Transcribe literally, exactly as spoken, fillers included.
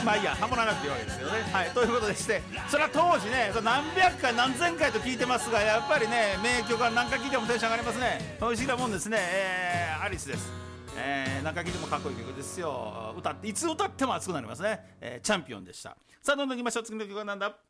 まあいいや、ハモらなくていいわけですけどね。はい、ということでして、それは当時ね、何百回何千回と聞いてますが、やっぱりね、名曲は何回聴いてもテンション上がりますね。不思議なもんですね。えー、アリスです。えー、何回聴いてもかっこいい曲ですよ。歌っていつ歌っても熱くなりますね。えー、チャンピオンでした。さあどんどんいきましょう。次の曲はなんだ。